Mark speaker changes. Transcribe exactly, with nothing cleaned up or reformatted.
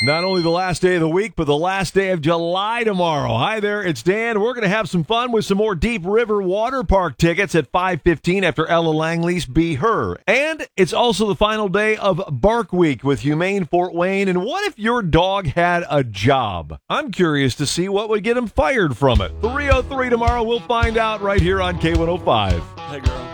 Speaker 1: Not only the last day of the week, but the last day of July tomorrow. Hi there, it's Dan. We're going to have some fun with some more Deep River Water Park tickets at five fifteen after Ella Langley's Be Her. And it's also the final day of Bark Week with Humane Fort Wayne. And what if your dog had a job? I'm curious to see what would get him fired from it. three oh three tomorrow. We'll find out right here on K one oh five.
Speaker 2: Hey, girl.